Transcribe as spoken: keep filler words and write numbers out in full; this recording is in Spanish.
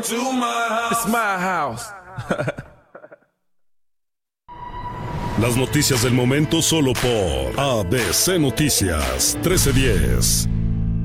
to my house. It's my house. Las noticias del momento solo por A B C Noticias trece diez.